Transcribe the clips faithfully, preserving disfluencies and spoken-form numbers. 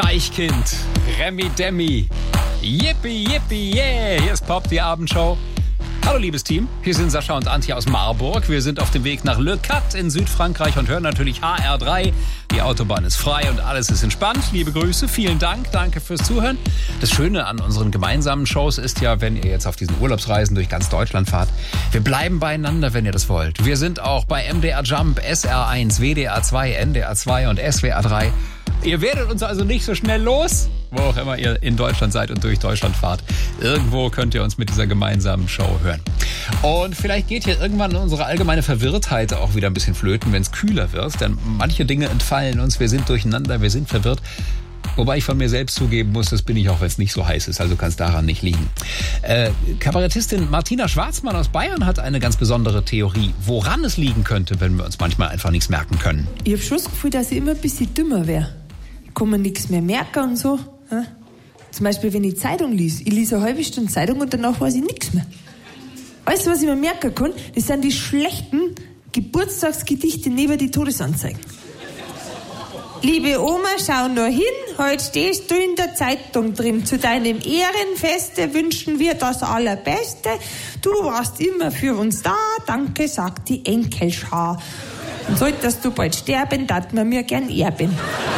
Deichkind, Remi Demi, Yippie, yippie, yeah, hier ist Pop, die Abendshow. Hallo liebes Team, hier sind Sascha und Antje aus Marburg. Wir sind auf dem Weg nach Le Cat in Südfrankreich und hören natürlich H R drei. Die Autobahn ist frei und alles ist entspannt. Liebe Grüße, vielen Dank, danke fürs Zuhören. Das Schöne an unseren gemeinsamen Shows ist ja, wenn ihr jetzt auf diesen Urlaubsreisen durch ganz Deutschland fahrt, wir bleiben beieinander, wenn ihr das wollt. Wir sind auch bei M D R Jump, S R eins, W D R zwei, N D R zwei und S W R drei. Ihr werdet uns also nicht so schnell los, wo auch immer ihr in Deutschland seid und durch Deutschland fahrt. Irgendwo könnt ihr uns mit dieser gemeinsamen Show hören. Und vielleicht geht hier irgendwann unsere allgemeine Verwirrtheit auch wieder ein bisschen flöten, wenn es kühler wird. Denn manche Dinge entfallen uns, wir sind durcheinander, wir sind verwirrt. Wobei ich von mir selbst zugeben muss, das bin ich auch, wenn es nicht so heiß ist. Also kann es daran nicht liegen. Äh, Kabarettistin Martina Schwarzmann aus Bayern hat eine ganz besondere Theorie, woran es liegen könnte, wenn wir uns manchmal einfach nichts merken können. Ich habe schon das Gefühl, dass ich immer ein bisschen dümmer wäre. Ich kann mir nichts mehr merken und so. Ja? Zum Beispiel, wenn ich Zeitung lese. Ich lese eine halbe Stunde Zeitung und danach weiß ich nichts mehr. Alles, was ich mir merken kann, das sind die schlechten Geburtstagsgedichte neben die Todesanzeigen. Liebe Oma, schau nur hin, heute stehst du in der Zeitung drin. Zu deinem Ehrenfeste wünschen wir das Allerbeste. Du warst immer für uns da, danke, sagt die Enkelschar. Und solltest du bald sterben, dat man mir gern erben.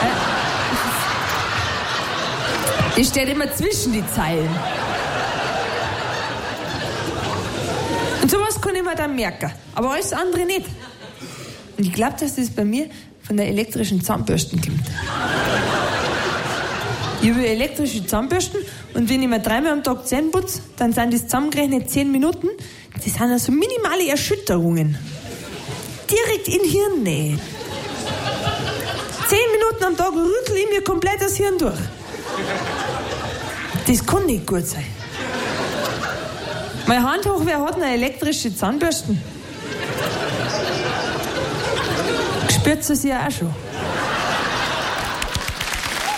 Ich stehe immer zwischen die Zeilen. Und sowas kann ich mir dann merken, aber alles andere nicht. Und ich glaube, dass das bei mir von der elektrischen Zahnbürsten kommt. Ich habe elektrische Zahnbürsten und wenn ich mir dreimal am Tag Zähne putze, dann sind das zusammengerechnet zehn Minuten. Das sind also minimale Erschütterungen. Direkt in Hirnnähe. Zehn Minuten am Tag rüttle ich mir komplett das Hirn durch. Das kann nicht gut sein. Meine Hand hoch, wer hat eine elektrische Zahnbürsten? Spürt sie ja auch schon.